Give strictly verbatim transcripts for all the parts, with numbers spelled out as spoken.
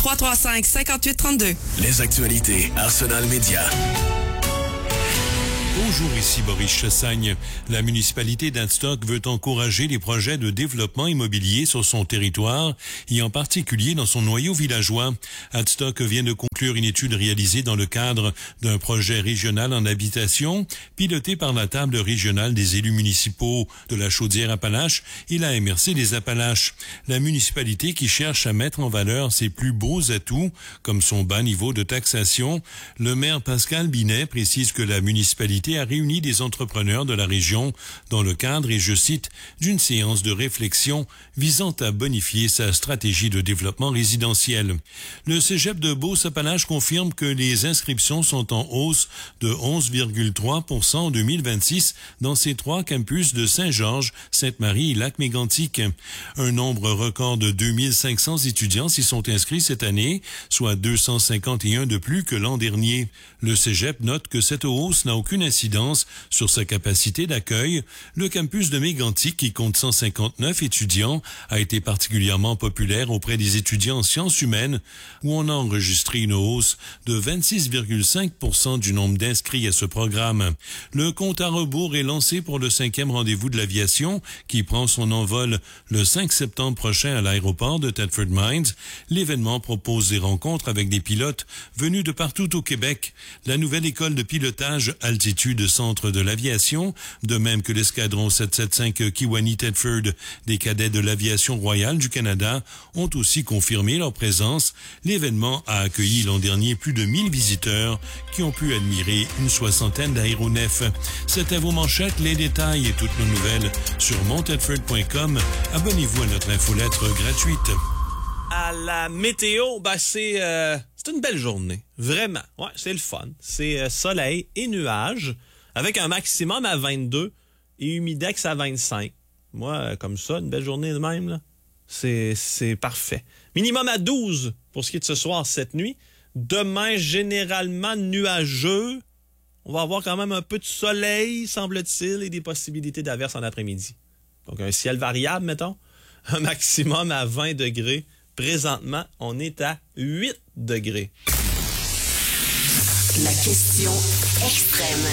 trois trois cinq, cinq huit trois deux. Les actualités Arsenal Média. Bonjour, ici Boris Chassagne. La municipalité d'Adstock veut encourager les projets de développement immobilier sur son territoire et en particulier dans son noyau villageois. Adstock vient de conclure une étude réalisée dans le cadre d'un projet régional en habitation piloté par la table régionale des élus municipaux de la Chaudière-Appalaches et la M R C des Appalaches. La municipalité qui cherche à mettre en valeur ses plus beaux atouts, comme son bas niveau de taxation. Le maire Pascal Binet précise que la municipalité a réuni des entrepreneurs de la région dans le cadre, et je cite, d'une séance de réflexion visant à bonifier sa stratégie de développement résidentiel. Le cégep de Beauce-Appalaches confirme que les inscriptions sont en hausse de onze virgule trois pour cent en deux mille vingt-six dans ses trois campus de Saint-Georges, Sainte-Marie et Lac-Mégantic. Un nombre record de deux mille cinq cents étudiants s'y sont inscrits cette année, soit deux cent cinquante et un de plus que l'an dernier. Le cégep note que cette hausse n'a aucune incidence sur sa capacité d'accueil. Le campus de Mégantic, qui compte cent cinquante-neuf étudiants, a été particulièrement populaire auprès des étudiants en sciences humaines, où on a enregistré une hausse de vingt-six virgule cinq pour cent du nombre d'inscrits à ce programme. Le compte à rebours est lancé pour le cinquième rendez-vous de l'aviation, qui prend son envol le cinq septembre prochain à l'aéroport de Thetford Mines. L'événement propose des rencontres avec des pilotes venus de partout au Québec. La nouvelle école de pilotage Altitude de Centre de l'aviation, de même que l'escadron sept cent soixante-cinq Kiwani Thetford des cadets de l'aviation royale du Canada, ont aussi confirmé leur présence. L'événement a accueilli l'an dernier plus de mille visiteurs qui ont pu admirer une soixantaine d'aéronefs. C'était vos manchettes, les détails et toutes nos nouvelles sur mont thetford point com. Abonnez-vous à notre infolettre gratuite. À la météo, ben c'est euh, c'est une belle journée, vraiment. Ouais, c'est le fun. C'est euh, soleil et nuages, avec un maximum à vingt-deux et humidex à vingt-cinq. Moi, euh, comme ça, une belle journée de même, là, c'est c'est parfait. Minimum à douze pour ce qui est de ce soir, cette nuit. Demain, généralement nuageux. On va avoir quand même un peu de soleil, semble-t-il, et des possibilités d'averses en après-midi. Donc, un ciel variable, mettons. Un maximum à vingt degrés. Présentement, on est à huit degrés. La question extrême.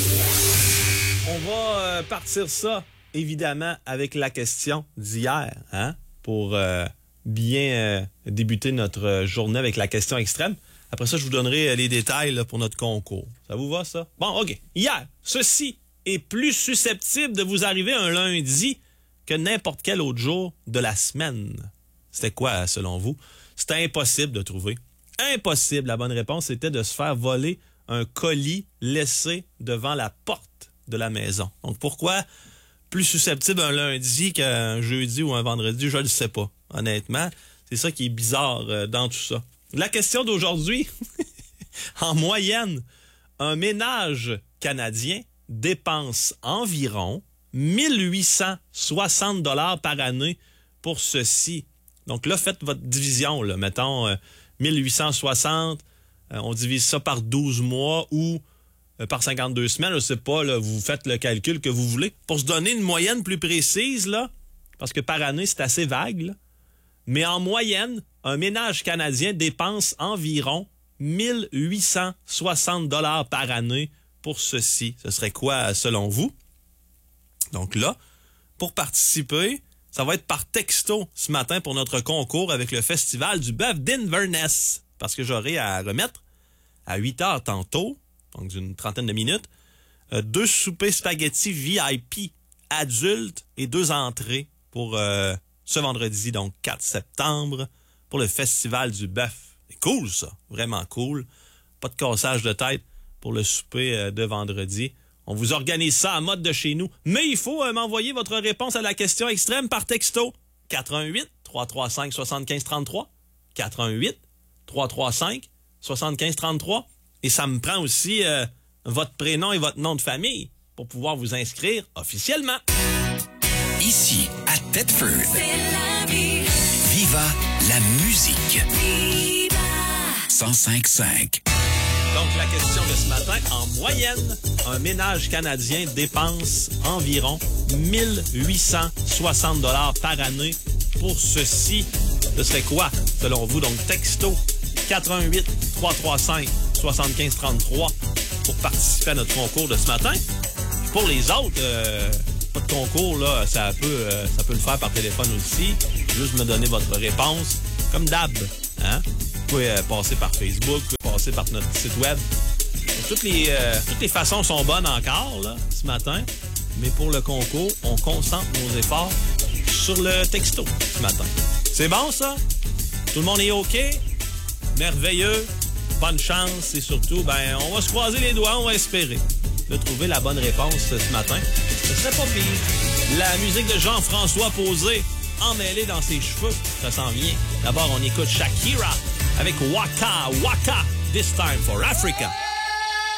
On va euh, partir ça, évidemment, avec la question d'hier, hein, pour euh, bien euh, débuter notre journée avec la question extrême. Après ça, je vous donnerai euh, les détails là, pour notre concours. Ça vous va, ça? Bon, OK. Hier, ceci est plus susceptible de vous arriver un lundi que n'importe quel autre jour de la semaine. C'était quoi, selon vous? C'était impossible de trouver. Impossible. La bonne réponse était de se faire voler un colis laissé devant la porte de la maison. Donc, pourquoi plus susceptible un lundi qu'un jeudi ou un vendredi? Je ne le sais pas, honnêtement. C'est ça qui est bizarre euh, dans tout ça. La question d'aujourd'hui, en moyenne, un ménage canadien dépense environ mille huit cent soixante dollars par année pour ceci. Donc là, faites votre division, là. Mettons euh, mille huit cent soixante, euh, on divise ça par douze mois ou euh, par cinquante-deux semaines, je sais pas, là, vous faites le calcul que vous voulez. Pour se donner une moyenne plus précise, là, parce que par année, c'est assez vague, là. Mais en moyenne, un ménage canadien dépense environ mille huit cent soixante dollars par année pour ceci. Ce serait quoi, selon vous? Donc là, pour participer, ça va être par texto ce matin pour notre concours avec le Festival du bœuf d'Inverness. Parce que j'aurai à remettre à huit heures tantôt, donc d'une trentaine de minutes, euh, deux soupers spaghetti V I P adultes et deux entrées pour euh, ce vendredi, donc quatre septembre, pour le Festival du bœuf. C'est cool, ça. Vraiment cool. Pas de cassage de tête pour le souper euh, de vendredi. On vous organise ça en mode de chez nous. Mais il faut euh, m'envoyer votre réponse à la question extrême par texto. quatre un huit, trois trois cinq, sept cinq trois trois. quatre un huit, trois trois cinq, sept cinq trois trois. Et ça me prend aussi euh, votre prénom et votre nom de famille pour pouvoir vous inscrire officiellement. Ici, à Thetford. C'est la vie. Viva la musique. Viva cent cinq cinq. Donc, la question de ce matin, en moyenne, un ménage canadien dépense environ mille huit cent soixante dollars par année pour ceci. ce serait quoi, selon vous? Donc, texto quatre un huit, trois trois cinq, sept cinq trois trois pour participer à notre concours de ce matin. Puis pour les autres, euh, pas de concours, là, ça peut, euh, ça peut le faire par téléphone aussi. Juste me donner votre réponse, comme d'hab. Hein? Vous pouvez euh, passer par Facebook, vous pouvez passer par notre site web. Toutes les, euh, toutes les façons sont bonnes encore, là, ce matin. Mais pour le concours, on concentre nos efforts sur le texto ce matin. C'est bon, ça? Tout le monde est OK? Merveilleux. Bonne chance et surtout, ben, on va se croiser les doigts, on va espérer de trouver la bonne réponse ce matin. Ce serait pas pire. La musique de Jean-François Posé, emmêlée dans ses cheveux, ça s'en vient. D'abord, on écoute Shakira avec Waka Waka, This Time for Africa.